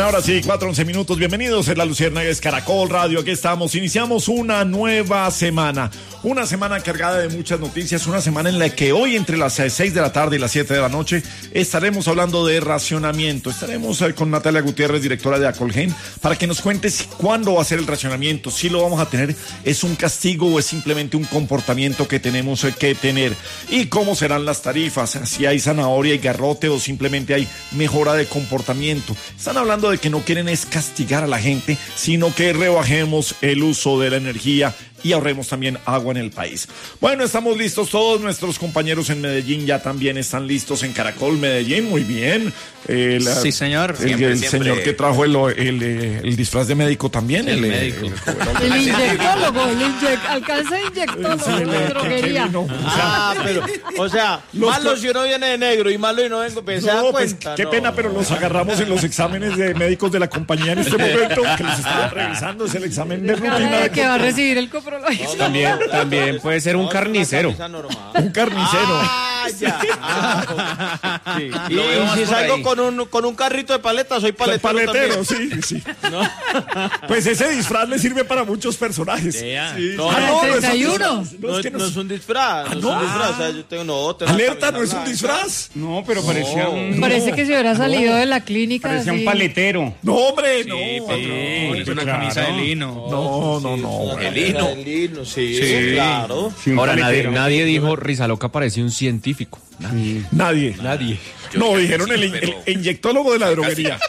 ahora sí, 4:11 minutos. Bienvenidos en La Luciérnaga, es Caracol Radio. Aquí estamos. Iniciamos una nueva semana. Una semana cargada de muchas noticias. Una semana en la que hoy, entre las 6 de la tarde y las 7 de la noche, estaremos hablando de racionamiento. Estaremos con Natalia Gutiérrez, directora de Acolgen, para que nos cuente cuándo va a ser el racionamiento. Si lo vamos a tener, ¿es un castigo o es simplemente un comportamiento que tenemos que tener? Y cómo serán las tarifas. Si hay zanahoria y garrote o simplemente hay mejora de comportamiento. Están hablando de que no quieren es castigar a la gente, sino que rebajemos el uso de la energía y ahorremos también agua en el país. Bueno, estamos listos. Todos nuestros compañeros en Medellín ya también están listos en Caracol Medellín. Muy bien. Sí, señor. El señor que trajo el disfraz de médico también. El médico. El inyectólogo, alcanza inyectólogo de droguería. Pero, o sea, malo si uno viene de negro y malo y no vengo, pues se da cuenta. Qué pena, pero los agarramos en los exámenes de médicos de la compañía en este momento, que los estaban revisando. Es el examen de rutina. Que va a recibir el coprológico. También puede ser un carnicero. Un carnicero. Ya. Sí. Y si salgo con un carrito de paletas, soy paletero. Sí. ¿No? Pues ese disfraz le sirve para muchos personajes. Sí. No es un disfraz. O sea, yo tengo Alerta, no es un disfraz. No, pero parecía un... Parece que se hubiera salido de la clínica. Parecía un paletero. No, hombre, no. Es una camisa de lino. No. El lino, sí, claro. Ahora nadie dijo Rizaloca parecía un científico. Nadie. No, dijeron el inyectólogo de la droguería.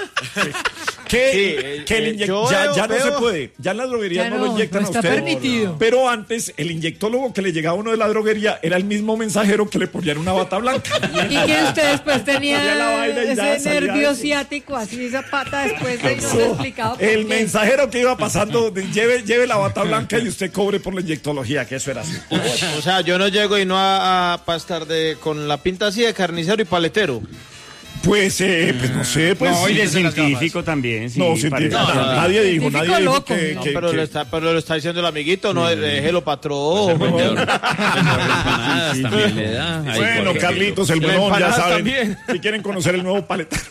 Ya no se puede. Ya en la droguería no lo inyectan a usted. Está permitido. Pero antes, el inyectólogo que le llegaba a uno de la droguería era el mismo mensajero que le ponían una bata blanca. Y que usted después tenía ese nervio ciático, así esa pata después de no explicado. El mensajero que iba pasando, lleve la bata blanca y usted cobre por la inyectología, que eso era así. O sea, yo no llego y no a estar con la pinta así de carnicero y paletero. Pues no sé, pues. No, y de científico también. Sí, nadie dijo que. Pero lo está diciendo el amiguito, no, déjelo patrón. También le da. Bueno, Carlitos, el buenón, ya saben. Si quieren conocer el nuevo paletero.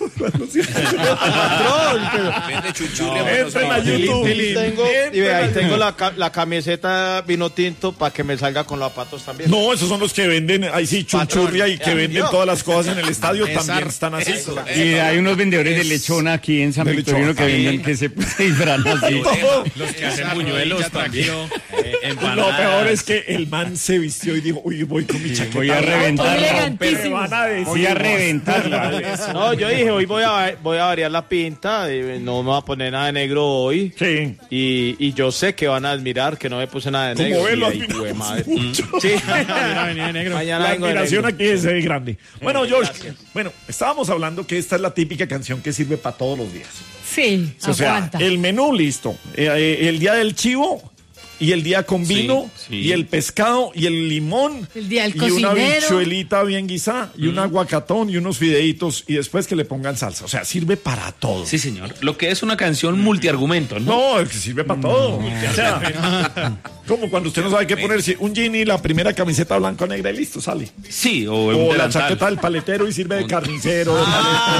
Vende chuchurria. Entren a YouTube. Ahí tengo la camiseta vino tinto para que me salga con los zapatos también. No, esos son los que venden, ahí sí, chuchurria y que venden todas las cosas en el estadio, también están así. Y hay unos vendedores de lechona aquí en San Victorino que venden que se disfrazan así. Los que hacen buñuelos también. Lo peor es que el man se vistió y dijo, uy, voy con mi chaqueta. Voy a reventarla. Voy a reventarla. No, yo dije, hoy voy a variar la pinta, no me voy a poner nada de negro hoy. Sí. Y yo sé que van a admirar que no me puse nada de negro. Como ven, Sí. La admiración aquí es grande. Bueno, George, estábamos hablando que esta es la típica canción que sirve para todos los días. Sí, o sea, aguanta. el menú listo, el día del chivo y el día con vino y el pescado y el limón el día del y cocinero. una bichuelita bien guisada y un aguacatón y unos fideitos y después que le pongan salsa. O sea, sirve para todo. Sí, señor. Lo que es una canción multiargumento, ¿no? No, es que sirve para todo. O sea, como cuando usted no sabe qué ponerse un jean y la primera camiseta blanca o negra y listo, sale. Sí, o la chaqueta del paletero y sirve de carnicero, de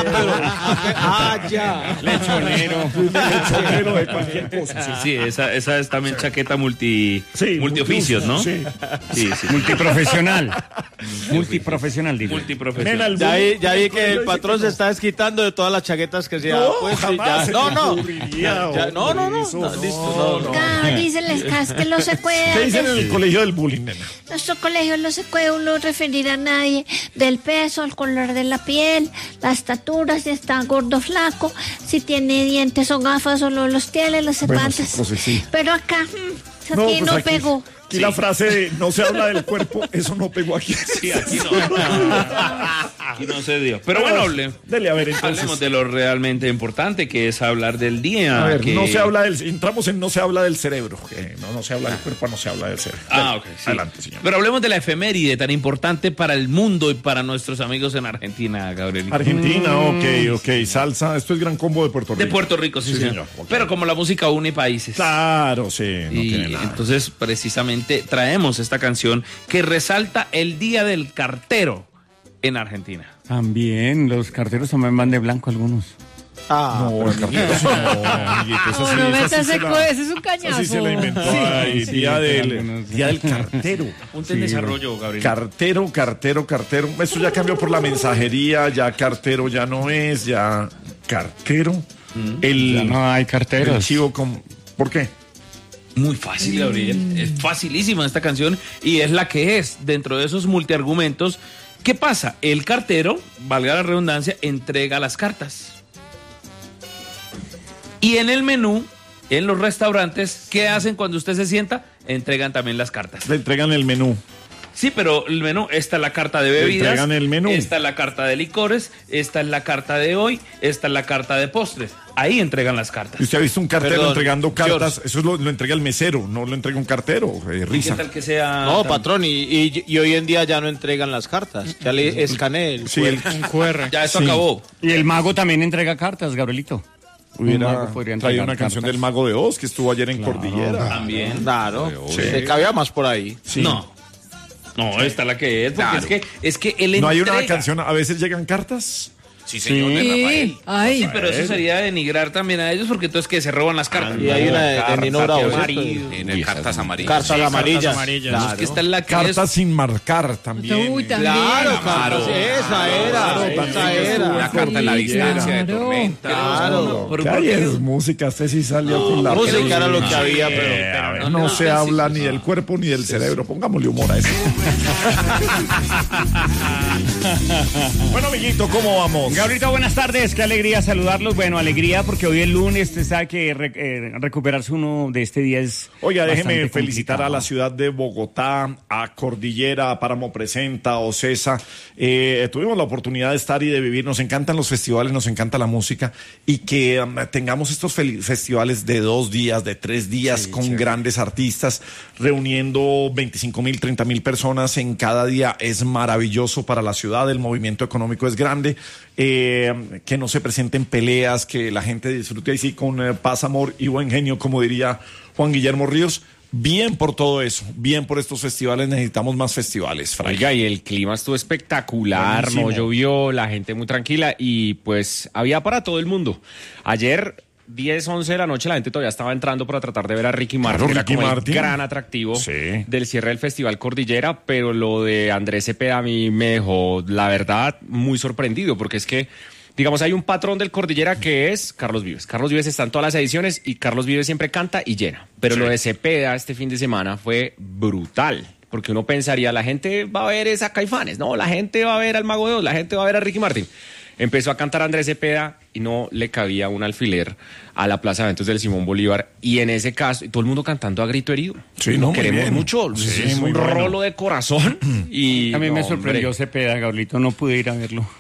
ya. lechonero, de cualquier cosa. Sí, esa es también chaqueta multioficios, ¿no? Sí. Multiprofesional. Multiprofesional, digo. Multiprofesional. Ya vi que el patrón se está desquitando de todas las chaquetas que se ha puesto. No. Listo. Dicen las casas que no se puede. ¿Qué dicen en el colegio del bullying, nena? Nuestro colegio no se puede uno referir a nadie del peso, el color de la piel, la estatura, si está gordo o flaco, si tiene dientes o gafas o no los tiene, los zapatos. Sí. Pero acá, aquí no pegó. Aquí la frase de no se habla del cuerpo, eso no pegó aquí. Sí, aquí no. Aquí no se dio. Pero bueno, hablemos de lo realmente importante, que es hablar del día. A ver, entramos en no se habla del cerebro. Que no se habla del cuerpo, no se habla del cerebro. Ok. Sí. Adelante, señor. Pero hablemos de la efeméride tan importante para el mundo y para nuestros amigos en Argentina, Gabriel. Argentina, ok. Salsa, esto es Gran Combo de Puerto Rico. De Puerto Rico, sí, señor. Okay. Pero como la música une países. Claro, sí. No tiene nada. Entonces, precisamente, traemos esta canción que resalta el Día del Cartero en Argentina. También, los carteros también van de blanco algunos. No, el cartero ese es un cañazo. Así se la inventó. Día del cartero. Ponte en desarrollo, Gabriel. Cartero. Eso ya cambió por la mensajería, ya cartero ya no es, ya cartero. Ya no hay carteros. El chivo ¿por qué? Muy fácil, Gabriel. Es facilísima esta canción y es la que es dentro de esos multiargumentos. ¿Qué pasa? El cartero, valga la redundancia, entrega las cartas. Y en el menú, en los restaurantes, ¿qué hacen cuando usted se sienta? Entregan también las cartas. Le entregan el menú. Sí, pero el menú, esta es la carta de bebidas. Le entregan el menú. Esta es la carta de licores, esta es la carta de hoy, esta es la carta de postres. Ahí entregan las cartas. ¿Y usted ha visto un cartero entregando cartas? George. Eso lo entrega el mesero, no lo entrega un cartero. Risa. ¿Qué tal que sea? No, patrón, y hoy en día ya no entregan las cartas. Ya le escanee el QR. Ya eso acabó. Y el mago también entrega cartas, Gabrielito. Hubiera traído una canción del Mago de Oz que estuvo ayer en Cordillera. También. Claro. Se cabía más por ahí. Sí. No, esta es la que es, porque es que él entrega. ¿No hay una canción, a veces llegan cartas? Sí, señor, de Rafael. Ay. Sí, pero eso sería denigrar también a ellos, porque entonces que se roban las cartas. Y hay una de Nino Bravo. En cartas amarillas. Cartas amarillas. Claro. Es que esta es la que cartas sin marcar también. Uy, también. Claro, esa era. Una carta en la distancia de tormenta. Claro. Es música, usted sí salió con la música era lo que había, pero no se habla ni del cuerpo ni del cerebro. Pongámosle humor a eso. Bueno, amiguito, ¿cómo vamos? Gabrielito, buenas tardes, qué alegría saludarlos. Bueno, alegría porque hoy es lunes, usted sabe que recuperarse uno de este día es. Oiga, déjeme felicitar complicado. a la ciudad de Bogotá, a Cordillera, a Páramo Presenta, a Ocesa. Tuvimos la oportunidad de estar y de vivir, nos encantan los festivales, nos encanta la música y que tengamos estos festivales de 2 días, de 3 días con grandes artistas, reuniendo 25,000, 30,000 personas en cada día es maravilloso para la ciudad, el movimiento económico es grande. Que no se presenten peleas, que la gente disfrute así con paz, amor y buen genio, como diría Juan Guillermo Ríos. Bien por todo eso, bien por estos festivales, necesitamos más festivales, Fray. Oiga, y el clima estuvo espectacular, buenísimo. No llovió, la gente muy tranquila y pues había para todo el mundo. Ayer 10, 11 de la noche la gente todavía estaba entrando para tratar de ver a Ricky Martin. Claro, era Ricky como Martin. El gran atractivo Sí. del cierre del Festival Cordillera, pero lo de Andrés Cepeda a mí me dejó, la verdad, muy sorprendido, porque es que, digamos, hay un patrón del Cordillera que es Carlos Vives. Carlos Vives está en todas las ediciones y Carlos Vives siempre canta y llena. Pero lo de Cepeda este fin de semana fue brutal. Porque uno pensaría, la gente va a ver a Caifanes, no, la gente va a ver al Mago de Oz, la gente va a ver a Ricky Martin. Empezó a cantar Andrés Cepeda y no le cabía un alfiler a la Plaza de Eventos del Simón Bolívar. Y en ese caso, todo el mundo cantando a grito herido. Sí, Lo no, muy queremos bien. mucho. Sí, es muy un bueno. rolo de corazón. Y A mí me no, sorprendió hombre. Cepeda, Gabrielito, no pude ir a verlo.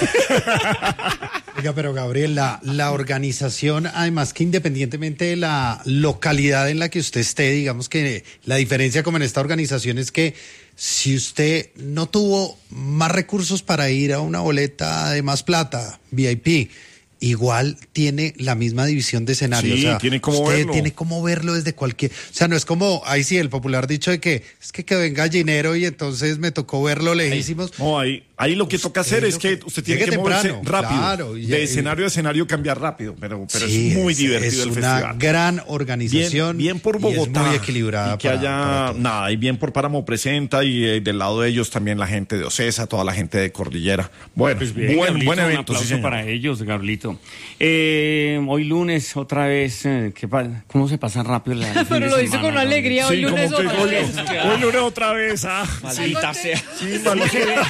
Oiga, pero Gabriel, la organización, además que independientemente de la localidad en la que usted esté, digamos que la diferencia como en esta organización es que si usted no tuvo más recursos para ir a una boleta de más plata, VIP, igual tiene la misma división de escenarios. Sí, o sea, tiene cómo usted verlo. tiene cómo verlo desde cualquier... O sea, no es como, ahí sí, el popular dicho de que es que quedó en Gallinero y entonces me tocó verlo lejísimos. No, ahí lo que toca hacer es que usted tiene llegue que moverse temprano, rápido. claro, de escenario a escenario cambiar rápido, pero Sí, es muy divertido es el una festival. gran organización. Bien por Bogotá. Y es muy equilibrada. Y que para haya, todo. nada, y bien por Páramo Presenta y del lado de ellos también la gente de Ocesa, toda la gente de Cordillera. Bueno, Pues bien, buen Gabrielito, evento, un aplauso sí, señor. para ellos, Gabrielito. Hoy lunes, otra vez, ¿cómo se pasa rápido el fin Pero de lo dice semana, con alegría, hoy Sí, lunes como que otra vez. hoy lunes otra vez, Maldita sea. Sí, maldita.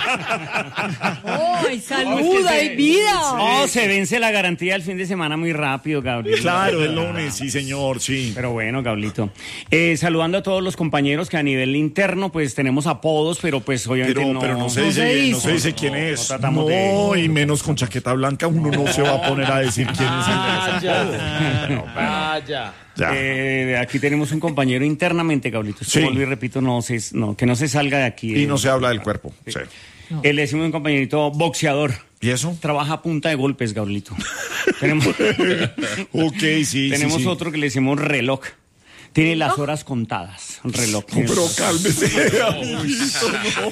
¡Ay, salud, hay vida! Oh, se vence la garantía del fin de semana muy rápido, Gabriel. Claro, el lunes, sí, señor, sí. Pero bueno, Gabrielito. Saludando a todos los compañeros que a nivel interno, pues tenemos apodos, pero pues obviamente Pero no se No se dice, dice. no se dice quién No es. tratamos No, de- y menos con chaqueta blanca, uno no se va a poner a decir quién es el Vaya. Ya. Aquí tenemos un compañero internamente, Gabrielito. Esto Sí. vuelvo y repito, que no se salga de aquí. Y no se habla del cuerpo. Sí. Le decimos un compañerito boxeador. ¿Y eso? Trabaja a punta de golpes, Gabrielito. tenemos Ok, sí. tenemos sí. otro que le decimos reloj. Tiene las horas contadas, un reloj. No, pero cálmese, amiguito,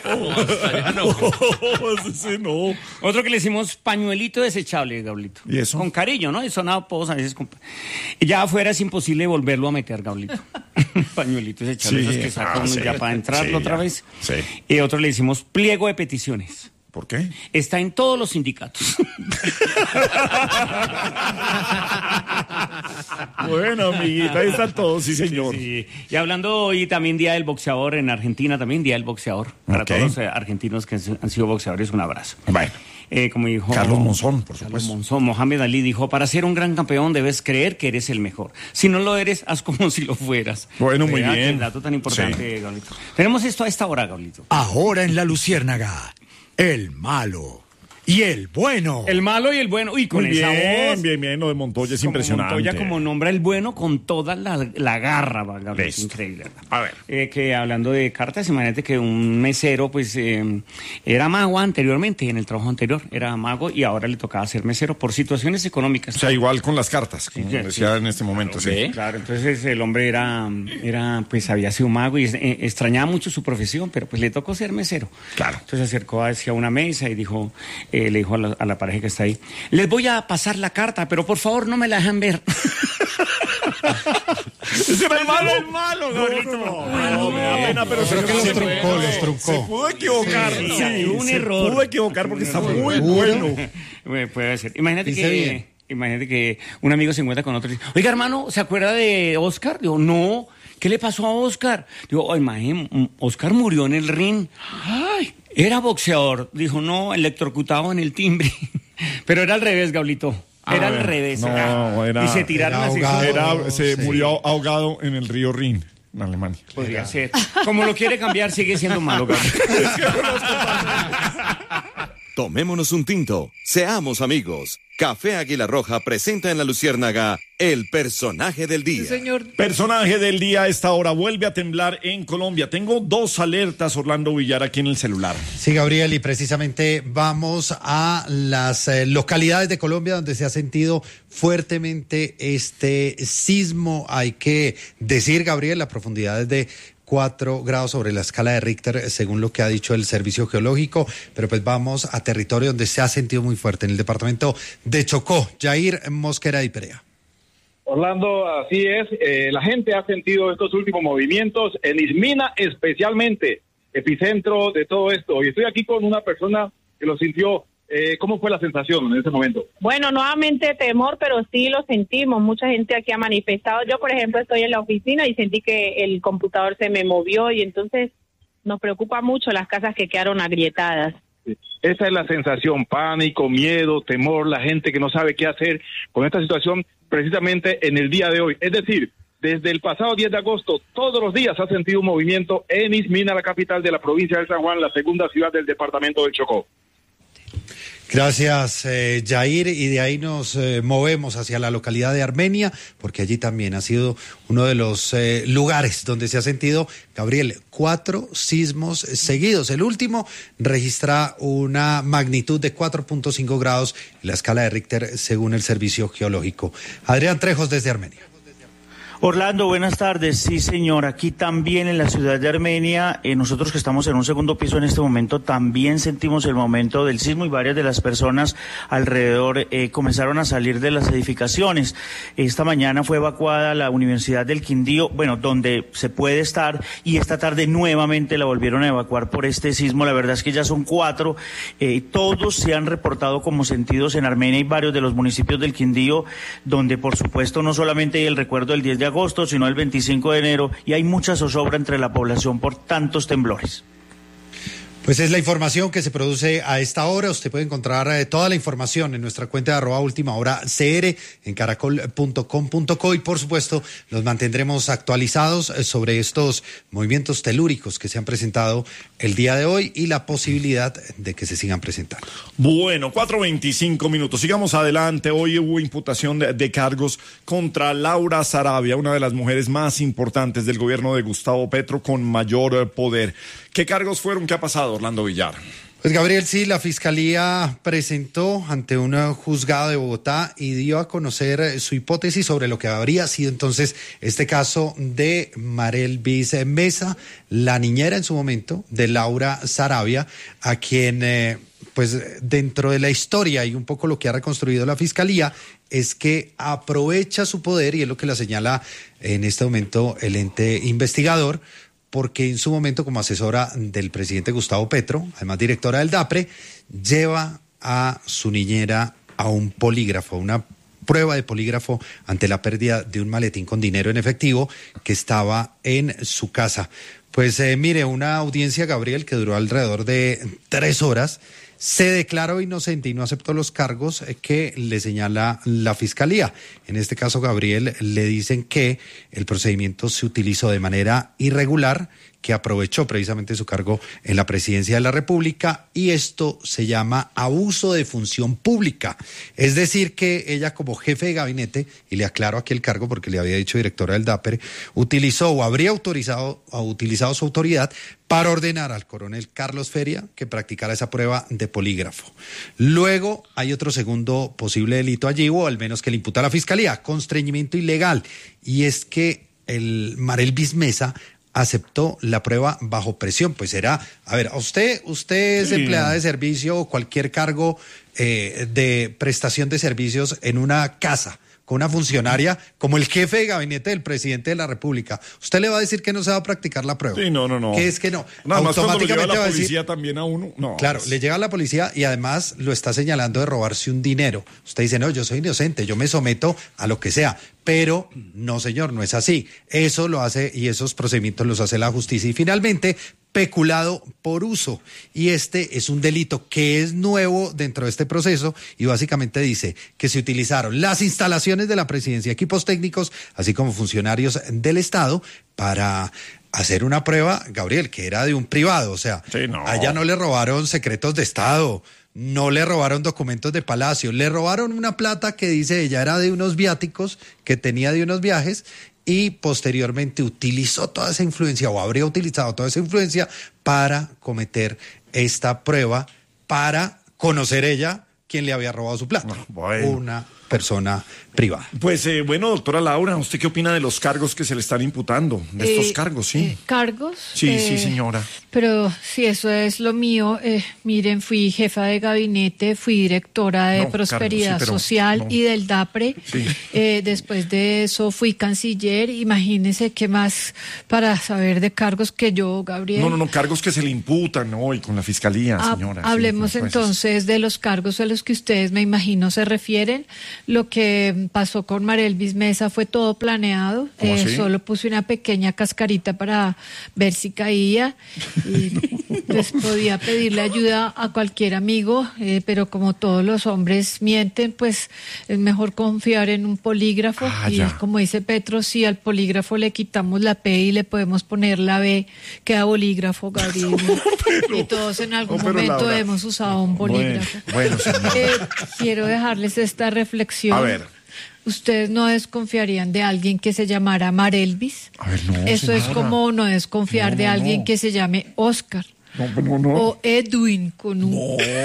no. Otro que le decimos pañuelito desechable, Gaulito. ¿Y eso? Con cariño, ¿no? Eso nada, todos a veces. Ya afuera es imposible volverlo a meter, Gaulito. Pañuelito desechable, esos que saca uno ya para entrarlo otra vez. Sí. Y otro le decimos pliego de peticiones. ¿Por qué? Está en todos los sindicatos. Bueno, amiguita, ahí están todos, sí, señor. Sí. Y hablando hoy también Día del Boxeador en Argentina, también Día del Boxeador. Para todos los argentinos que han sido boxeadores, un abrazo. Bueno. Como dijo Carlos Monzón, por Carlos supuesto. Monzón, Mohamed Ali dijo, para ser un gran campeón debes creer que eres el mejor. Si no lo eres, haz como si lo fueras. Bueno, muy bien. Qué dato tan importante, Gaulito. Tenemos esto a esta hora, Gaulito. Ahora en La Luciérnaga, el malo y el bueno. El malo y el bueno. Uy, con muy esa bien, voz. bien, lo de Montoya es Como impresionante. Montoya como nombra el bueno con toda la garra, Gaulito. Es increíble, ¿verdad? A ver. Que hablando de cartas, imagínate que un mesero, pues, era mago anteriormente, en el trabajo anterior, era mago y ahora le tocaba ser mesero por situaciones económicas. O sea, igual con las cartas, como decía en este momento, sí. Claro, entonces el hombre era pues había sido mago y extrañaba mucho su profesión, pero pues le tocó ser mesero. Claro. Entonces se acercó hacia una mesa y dijo, le dijo a la pareja que está ahí, les voy a pasar la carta, pero por favor no me la dejan ver. ¿Ese era el malo? No, me da pena, pero creo que los truncó. Se pudo equivocar. Sí, un error. Se pudo equivocar porque está muy bueno. Puede ser. Imagínate que un amigo se encuentra con otro y dice, oiga, hermano, ¿se acuerda de Oscar? Digo, no. ¿Qué le pasó a Oscar? Digo, imagínate, Oscar murió en el ring. Ay, era boxeador. Dijo, no, electrocutado en el timbre. Pero era al revés, Gaulito. Era al revés. Y se tiraron ahogado, se murió ahogado en el río Rin, en Alemania. Podría ser. Como lo quiere cambiar, sigue siendo malo, Gaulito. Tomémonos un tinto, seamos amigos. Café Águila Roja presenta en La Luciérnaga el personaje del día. Sí, señor. Personaje del día a esta hora vuelve a temblar en Colombia. Tengo 2 alertas, Orlando Villar, aquí en el celular. Sí, Gabriel, y precisamente vamos a las localidades de Colombia donde se ha sentido fuertemente este sismo. Hay que decir, Gabriel, la profundidad es de 4 grados sobre la escala de Richter, según lo que ha dicho el Servicio Geológico, pero pues vamos a territorio donde se ha sentido muy fuerte, en el departamento de Chocó. Jair Mosquera y Perea. Orlando, así es, la gente ha sentido estos últimos movimientos, en Ismina especialmente, epicentro de todo esto, y estoy aquí con una persona que lo sintió. ¿Cómo fue la sensación en ese momento? Bueno, nuevamente temor, pero sí lo sentimos. Mucha gente aquí ha manifestado. Yo, por ejemplo, estoy en la oficina y sentí que el computador se me movió y entonces nos preocupa mucho las casas que quedaron agrietadas. Sí. Esa es la sensación, pánico, miedo, temor, la gente que no sabe qué hacer con esta situación precisamente en el día de hoy. Es decir, desde el pasado 10 de agosto, todos los días ha sentido un movimiento en Ismina, la capital de la provincia de San Juan, la segunda ciudad del departamento del Chocó. Gracias, Jair, y de ahí nos movemos hacia la localidad de Armenia, porque allí también ha sido uno de los lugares donde se ha sentido, Gabriel, 4 sismos seguidos. El último registra una magnitud de 4.5 grados en la escala de Richter, según el Servicio Geológico. Adrián Trejos desde Armenia. Orlando, buenas tardes. Sí, señor, aquí también en la ciudad de Armenia, nosotros que estamos en un segundo piso en este momento, también sentimos el momento del sismo y varias de las personas alrededor comenzaron a salir de las edificaciones. Esta mañana fue evacuada la Universidad del Quindío, bueno, donde se puede estar, y esta tarde nuevamente la volvieron a evacuar por este sismo. La verdad es que ya son 4, todos se han reportado como sentidos en Armenia y varios de los municipios del Quindío, donde por supuesto no solamente hay el recuerdo del 10 de agosto, sino el 25 de enero, y hay mucha zozobra entre la población por tantos temblores. Pues es la información que se produce a esta hora. Usted puede encontrar toda la información en nuestra cuenta de @ultimahoracr en caracol.com.co, y por supuesto los mantendremos actualizados sobre estos movimientos telúricos que se han presentado el día de hoy y la posibilidad de que se sigan presentando. Bueno, 4:25 minutos. Sigamos adelante. Hoy hubo imputación de cargos contra Laura Sarabia, una de las mujeres más importantes del gobierno de Gustavo Petro con mayor poder. ¿Qué cargos fueron? ¿Qué ha pasado, Orlando Villar? Pues Gabriel, sí, la Fiscalía presentó ante un juzgado de Bogotá y dio a conocer su hipótesis sobre lo que habría sido entonces este caso de Marelvis Mesa, la niñera en su momento de Laura Sarabia, a quien pues dentro de la historia y un poco lo que ha reconstruido la Fiscalía es que aprovecha su poder, y es lo que la señala en este momento el ente investigador, porque en su momento como asesora del presidente Gustavo Petro, además directora del DAPRE, lleva a su niñera a un polígrafo, una prueba de polígrafo ante la pérdida de un maletín con dinero en efectivo que estaba en su casa. Pues mire, una audiencia, Gabriel, que duró alrededor de 3 horas, se declaró inocente y no aceptó los cargos que le señala la Fiscalía. En este caso, Gabriel, le dicen que el procedimiento se utilizó de manera irregular, que aprovechó precisamente su cargo en la presidencia de la República, y esto se llama abuso de función pública. Es decir, que ella como jefe de gabinete, y le aclaro aquí el cargo porque le había dicho directora del DAPRE, utilizó o habría utilizado su autoridad para ordenar al coronel Carlos Feria que practicara esa prueba de polígrafo. Luego hay otro segundo posible delito allí, o al menos que le imputa a la Fiscalía, constreñimiento ilegal, y es que el Marelvis Mesa aceptó la prueba bajo presión. Pues era, a ver, usted es empleada de servicio o cualquier cargo de prestación de servicios en una casa con una funcionaria como el jefe de gabinete del presidente de la República. ¿Usted le va a decir que no se va a practicar la prueba? Sí, no. ¿Qué es que no? Nada más cuando lo lleva la va a policía decir, también a uno. No. Claro, le llega a la policía y además lo está señalando de robarse un dinero. Usted dice, no, yo soy inocente, yo me someto a lo que sea. Pero no, señor, no es así. Eso lo hace, y esos procedimientos los hace la justicia. Y finalmente, peculado por uso. Y este es un delito que es nuevo dentro de este proceso, y básicamente dice que se utilizaron las instalaciones de la presidencia, equipos técnicos, así como funcionarios del Estado, para hacer una prueba, Gabriel, que era de un privado. O sea, sí, no. A ella no le robaron secretos de Estado, no le robaron documentos de Palacio, le robaron una plata que dice ella era de unos viáticos que tenía de unos viajes, y posteriormente utilizó toda esa influencia, o habría utilizado toda esa influencia para cometer esta prueba, para conocer ella quién le había robado su plata. Bueno. Una persona privada. Pues bueno, doctora Laura, ¿usted qué opina de los cargos que se le están imputando? De estos cargos, sí. ¿Cargos? Sí, señora. Pero si eso es lo mío, miren, fui jefa de gabinete, fui directora de Prosperidad Social y del DAPRE. Sí. Después de eso fui canciller. Imagínense qué más para saber de cargos que yo, Gabriel. No, cargos que se le imputan hoy con la Fiscalía, señora. Hablemos entonces de los cargos a los que ustedes, me imagino, se refieren. Lo que pasó con Marelvis Mesa fue todo planeado. Solo puse una pequeña cascarita para ver si caía, y pues podía pedirle ayuda a cualquier amigo, pero como todos los hombres mienten, pues es mejor confiar en un polígrafo. Y como dice Petro, si al polígrafo le quitamos la P y le podemos poner la B, queda bolígrafo, Gabriel. Y todos en algún momento hemos usado un bolígrafo. Bueno, quiero dejarles esta reflexión. A ver. ¿Ustedes no desconfiarían de alguien que se llamara Marelvis? A ver, no, eso señora. Es como no desconfiar de alguien que se llame Oscar. No. O Edwin con un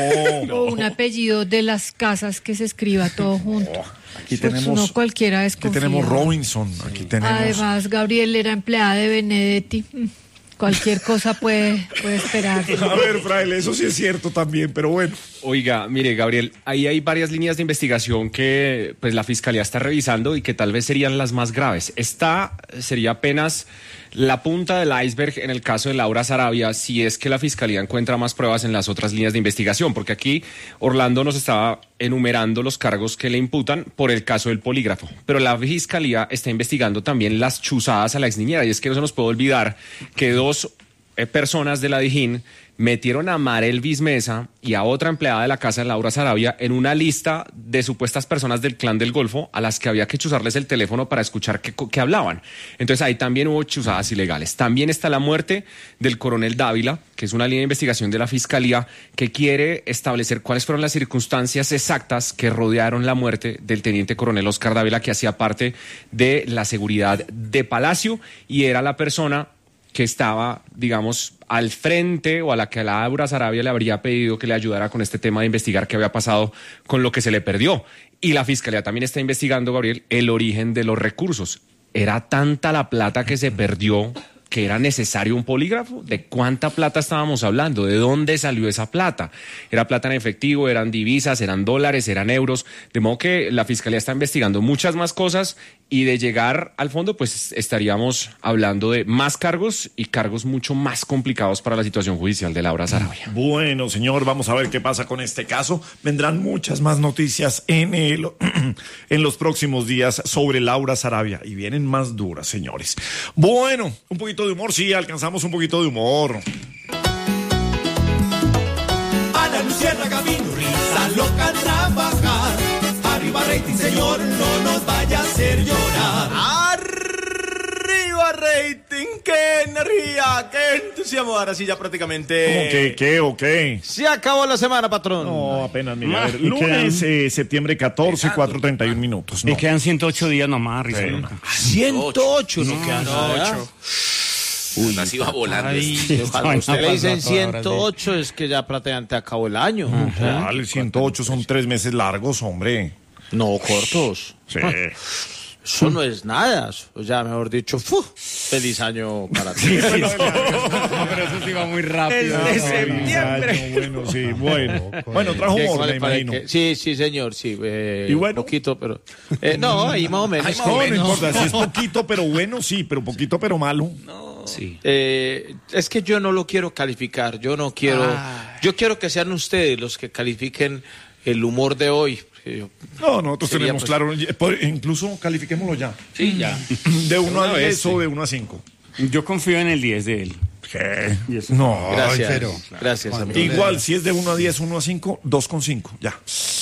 o un apellido de las casas que se escriba todo junto. Aquí pues tenemos, no cualquiera desconfía. Aquí tenemos Robinson, aquí tenemos. Además, Gabriel era empleada de Benedetti. Cualquier cosa puede esperar. A ver, Fraile, eso sí es cierto también, pero bueno. Oiga, mire, Gabriel, ahí hay varias líneas de investigación que pues la Fiscalía está revisando y que tal vez serían las más graves. Esta sería apenas la punta del iceberg en el caso de Laura Sarabia, si es que la Fiscalía encuentra más pruebas en las otras líneas de investigación, porque aquí Orlando nos estaba enumerando los cargos que le imputan por el caso del polígrafo, pero la Fiscalía está investigando también las chuzadas a la exniñera, y es que no se nos puede olvidar que 2 personas de la Dijín metieron a Marelvis Mesa y a otra empleada de la casa de Laura Sarabia en una lista de supuestas personas del Clan del Golfo a las que había que chuzarles el teléfono para escuchar qué hablaban. Entonces ahí también hubo chuzadas ilegales. También está la muerte del coronel Dávila, que es una línea de investigación de la Fiscalía que quiere establecer cuáles fueron las circunstancias exactas que rodearon la muerte del teniente coronel Oscar Dávila, que hacía parte de la seguridad de Palacio y era la persona que estaba, digamos, al frente o a la que Laura Sarabia le habría pedido que le ayudara con este tema de investigar qué había pasado con lo que se le perdió. Y la Fiscalía también está investigando, Gabriel, el origen de los recursos. ¿Era tanta la plata que se perdió que era necesario un polígrafo? ¿De cuánta plata estábamos hablando? ¿De dónde salió esa plata? ¿Era plata en efectivo? ¿Eran divisas? ¿Eran dólares? ¿Eran euros? De modo que la Fiscalía está investigando muchas más cosas y de llegar al fondo, pues estaríamos hablando de más cargos y cargos mucho más complicados para la situación judicial de Laura Sarabia. Bueno, señor, vamos a ver qué pasa con este caso. Vendrán muchas más noticias en los próximos días sobre Laura Sarabia y vienen más duras, señores. Bueno, un poquito de humor, sí, alcanzamos un poquito de humor. Ana Luciérnaga vino, risa loca a trabajar. Arriba rating, señor, no nos vaya a hacer llorar. Arriba rating, qué energía, qué entusiasmo. Ahora sí ya prácticamente... ¿Cómo que qué o qué? Se acabó la semana, patrón. No, apenas, mira, a ver, lunes, septiembre 14, 4:31 minutos. Me quedan 108 días nomás, risa loca. 108 no quedan. 108. Uy, así va volando. Cuando usted le dicen 108 es que ya prácticamente acabó el año. Vale, 108 son 3 meses largos, hombre. No, cortos. Sí. Eso no es nada. O sea, mejor dicho, feliz año para ti. Pero eso sí va muy rápido. Desde septiembre. Bueno, sí, bueno, trajo humor, me imagino. Sí, señor, sí. ¿Y bueno? Poquito, pero... no, ahí más o menos. No importa, si es poquito, pero bueno, sí, pero poquito, pero malo. No. Sí. Es que yo no lo quiero calificar, yo no quiero... Yo quiero que sean ustedes los que califiquen el humor de hoy. No, nosotros tenemos claro, incluso califiquémoslo ya. Sí, ya. De 1 a 10 o de 1 a 5. Yo confío en el 10 de él. ¿Qué? No, gracias, amigo. Igual, si es de 1 a 10, 1 a 5, 2,5, ya.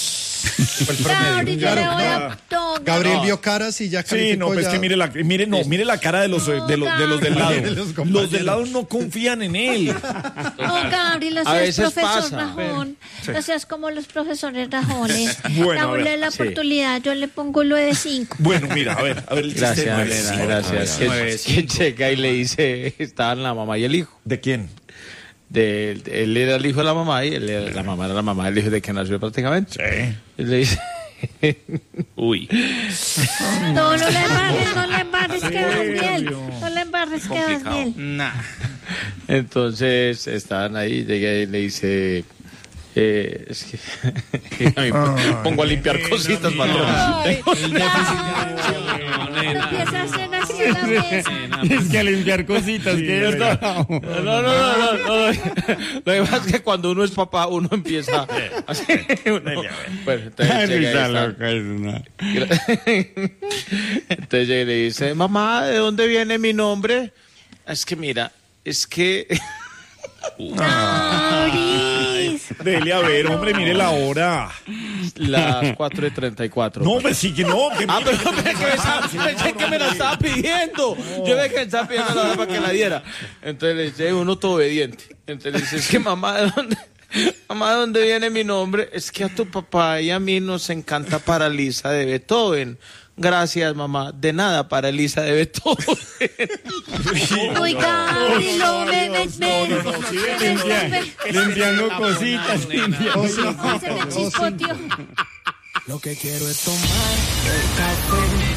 Gabriel vio caras y ya calificó. Sí, no, pues que mire la cara de los del lado. Los del lado no confían en él. No, Gabriel, no seas profesor Rajón. No seas como los profesores Rajones. Dale la oportunidad, yo le pongo lo de 5. Bueno, mira, a ver el chiste. Gracias. ¿Quién llega y le dice, estaban la mamá y el hijo? ¿De quién? Él era el hijo de la mamá y la mamá era la mamá del hijo de que nació prácticamente. Sí. Y le dice... Uy. No le embarres, quedas bien. No le embarres, quedas bien. Nah. Entonces estaban ahí, llega y le dice... es que pongo a limpiar cositas, patrón. Es que a limpiar cositas, que no. Lo que pasa es que cuando uno es papá, uno empieza así. Bueno, entonces llega y le dice, mamá, ¿de dónde viene mi nombre? Es que mira, es que... Dele a ver, hombre, mire la hora. Las 4:34. No, pues sí que no. Pero pensé que me la estaba pidiendo. Yo ve que me estaba pidiendo la hora para que la diera. Entonces le dice, uno todo obediente. Entonces le dice, es que mamá, ¿de dónde viene mi nombre? Es que a tu papá y a mí nos encanta Paralisa de Beethoven. Gracias, mamá. De nada, para Elisa de Beethoven. Oiga, limpiando cositas. Se me chispoteó. Lo que quiero es tomar el café